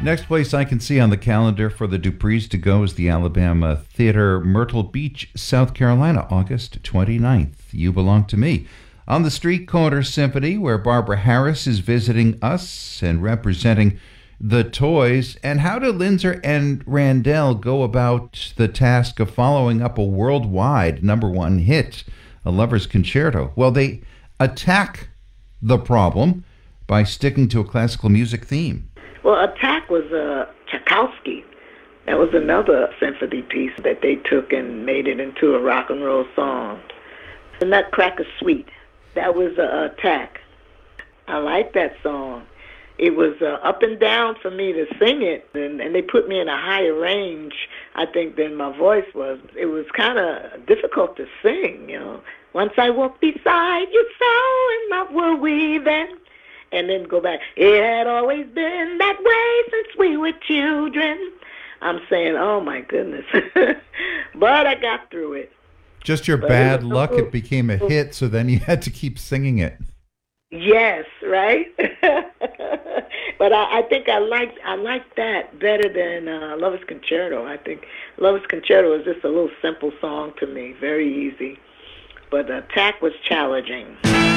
Next place I can see on the calendar for the Duprees to go is the Alabama Theater, Myrtle Beach, South Carolina, August 29th. You Belong to Me. On the Street Corner Symphony, where Barbara Harris is visiting us and representing the Toys. And how do Linzer and Randell go about the task of following up a worldwide #1 hit, A Lover's Concerto? Well, they attack the problem by sticking to a classical music theme. Well, Attack was Tchaikovsky. That was another symphony piece that they took and made it into a rock and roll song. The Nutcracker Suite, that was Attack. I like that song. It was up and down for me to sing it, and they put me in a higher range, I think, than my voice was. It was kind of difficult to sing, you know. Once I walked beside you, so in love were we then. And then go back. It had always been that way since we were children. I'm saying, oh my goodness. But I got through it. Just your bad luck, it became a hit, so then you had to keep singing it. Yes, right? But I think I like that better than Lover's Concerto. I think Lover's Concerto is just a little simple song to me, very easy. But Attack was challenging.